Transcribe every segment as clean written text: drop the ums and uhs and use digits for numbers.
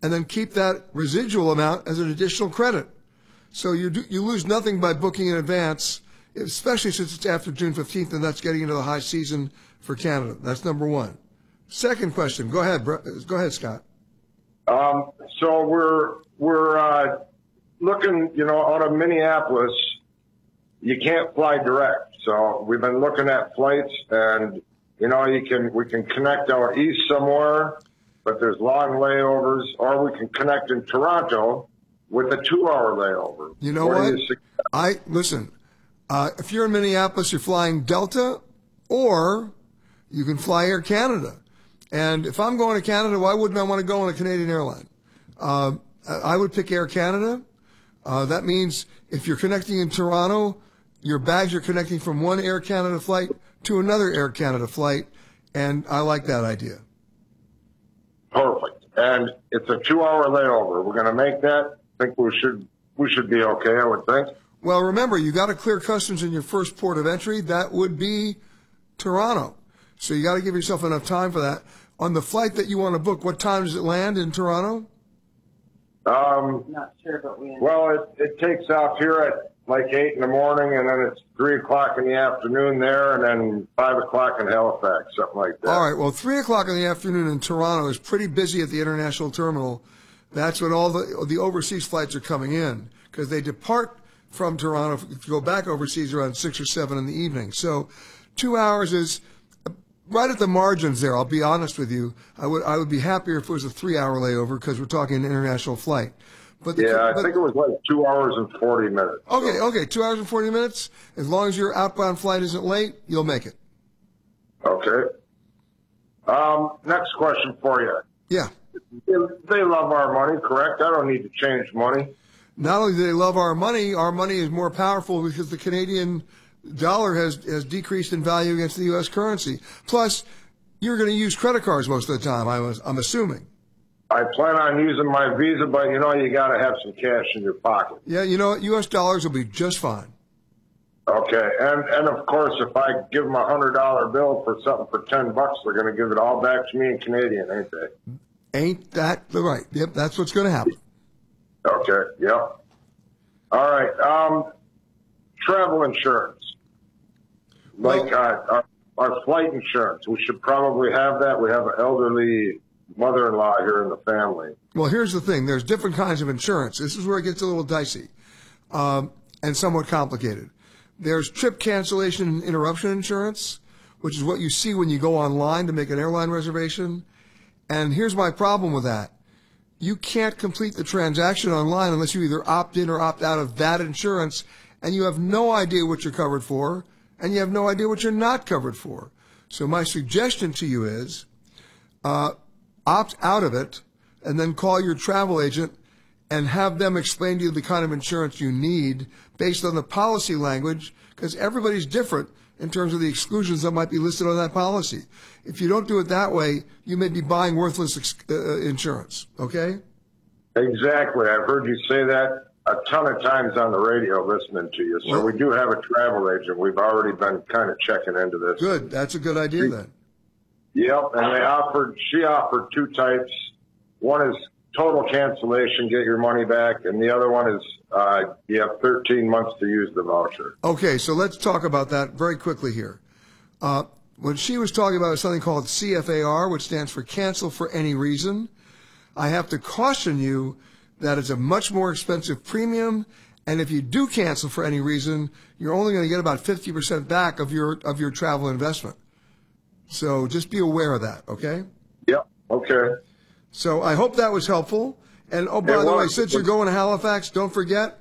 and then keep that residual amount as an additional credit. So you lose nothing by booking in advance, especially since it's after June 15th, and that's getting into the high season for Canada. That's number one. Second question. Go ahead, Scott. So we're looking, out of Minneapolis. You can't fly direct. So we've been looking at flights, and we can connect out east somewhere, but there's long layovers, or we can connect in Toronto with a 2-hour layover. You know what? Listen. If you're in Minneapolis, you're flying Delta, or you can fly Air Canada. And if I'm going to Canada, why wouldn't I want to go on a Canadian airline? I would pick Air Canada. That means if you're connecting in Toronto, your bags are connecting from one Air Canada flight to another Air Canada flight, and I like that idea. Perfect. And it's a 2-hour layover. We're going to make that. I think we should be okay, I would think. Well, remember, you got to clear customs in your first port of entry. That would be Toronto. So you got to give yourself enough time for that. On the flight that you want to book, what time does it land in Toronto? Not sure, but it takes off here at like 8 in the morning, and then it's 3 o'clock in the afternoon there, and then 5 o'clock in Halifax, something like that. All right. Well, 3 o'clock in the afternoon in Toronto is pretty busy at the international terminal. That's when all the overseas flights are coming in, because they depart from Toronto to go back overseas around 6 or 7 in the evening. So 2 hours is right at the margins there. I'll be honest with you. I would be happier if it was a 3-hour layover, because we're talking an international flight. But I think it was like 2 hours and 40 minutes. Okay, 2 hours and 40 minutes. As long as your outbound flight isn't late, you'll make it. Okay. Next question for you. Yeah. They love our money, correct? I don't need to change money. Not only do they love our money is more powerful because the Canadian dollar has decreased in value against the U.S. currency. Plus, you're going to use credit cards most of the time, I'm assuming. I plan on using my Visa, but you got to have some cash in your pocket. Yeah, U.S. dollars will be just fine. Okay, and of course, if I give them $100 bill for something for $10, they're going to give it all back to me in Canadian, ain't they? Ain't that right? Yep, that's what's going to happen. Okay, yep. All right, travel insurance. Like our flight insurance. We should probably have that. We have an elderly mother-in-law here in the family. Well, here's the thing. There's different kinds of insurance. This is where it gets a little dicey and somewhat complicated. There's trip cancellation and interruption insurance, which is what you see when you go online to make an airline reservation. And here's my problem with that. You can't complete the transaction online unless you either opt in or opt out of that insurance, and you have no idea what you're covered for, and you have no idea what you're not covered for. So my suggestion to you is opt out of it, and then call your travel agent and have them explain to you the kind of insurance you need based on the policy language, because everybody's different in terms of the exclusions that might be listed on that policy. If you don't do it that way, you may be buying worthless insurance, okay? Exactly. I've heard you say that a ton of times on the radio listening to you. So we do have a travel agent. We've already been kind of checking into this. Good. That's a good idea then. Yep. And she offered two types. One is total cancellation, get your money back. And the other one is you have 13 months to use the voucher. Okay. So let's talk about that very quickly here. What she was talking about is something called CFAR, which stands for Cancel for Any Reason. I have to caution you that it's a much more expensive premium, and if you do cancel for any reason, you're only going to get about 50% back of your travel investment. So just be aware of that, okay? Yep, okay. So I hope that was helpful. And by the way, since you're going to Halifax, don't forget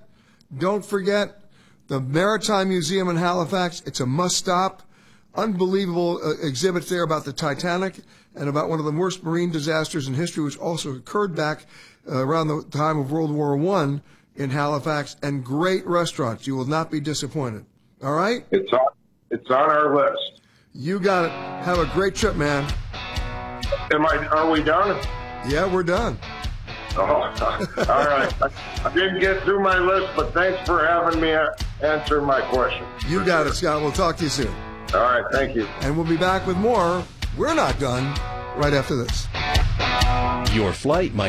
the Maritime Museum in Halifax. It's a must-stop. Unbelievable exhibits there about the Titanic and about one of the worst marine disasters in history, which also occurred back around the time of World War I in Halifax, and great restaurants. You will not be disappointed. All right? It's on our list. You got it. Have a great trip, man. Are we done? Yeah, we're done. Oh, all right. I didn't get through my list, but thanks for having me answer my question. You got it, Scott. We'll talk to you soon. All right, thank you. And we'll be back with more. We're not done right after this. Your flight might